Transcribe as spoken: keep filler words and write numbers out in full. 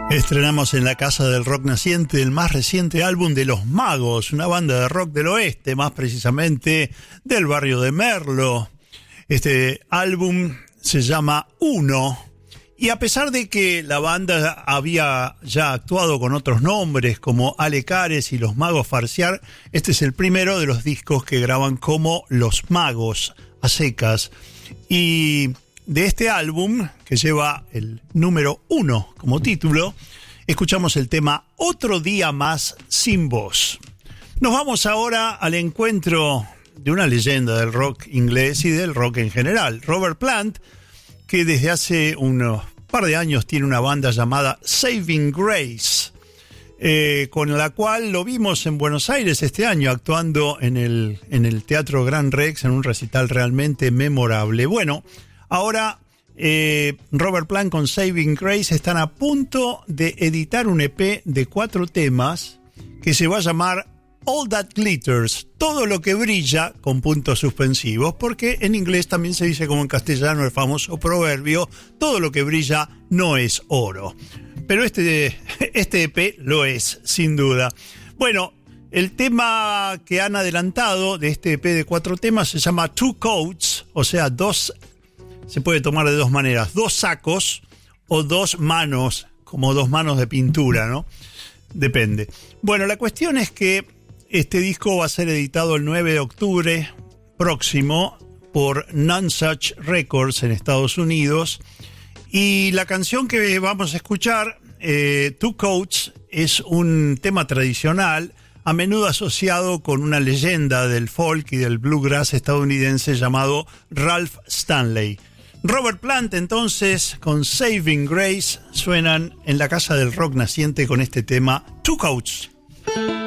Estrenamos en la Casa del Rock Naciente el más reciente álbum de Los Magos, una banda de rock del oeste, más precisamente del barrio de Merlo. Este álbum se llama Uno, y a pesar de que la banda había ya actuado con otros nombres como Ale Cares y Los Magos Farciar, este es el primero de los discos que graban como Los Magos, a secas. Y de este álbum, que lleva el número uno como título, escuchamos el tema Otro Día Más Sin Vos. Nos vamos ahora al encuentro de una leyenda del rock inglés y del rock en general, Robert Plant, que desde hace unos par de años tiene una banda llamada Saving Grace, eh, con la cual lo vimos en Buenos Aires este año, actuando en el, en el Teatro Gran Rex en un recital realmente memorable. Bueno, ahora eh, Robert Plant con Saving Grace están a punto de editar un E P de cuatro temas que se va a llamar All That Glitters, todo lo que brilla, con puntos suspensivos, porque en inglés también se dice como en castellano el famoso proverbio, todo lo que brilla no es oro. Pero este, este E P lo es, sin duda. Bueno, el tema que han adelantado de este E P de cuatro temas se llama Two Coats, o sea, dos, se puede tomar de dos maneras, dos sacos o dos manos, como dos manos de pintura, ¿no? Depende. Bueno, la cuestión es que este disco va a ser editado el nueve de octubre próximo por Nonesuch Records en Estados Unidos. Y la canción que vamos a escuchar, eh, Two Coats, es un tema tradicional, a menudo asociado con una leyenda del folk y del bluegrass estadounidense llamado Ralph Stanley. Robert Plant, entonces, con Saving Grace, suenan en la Casa del Rock Naciente con este tema Two Coats.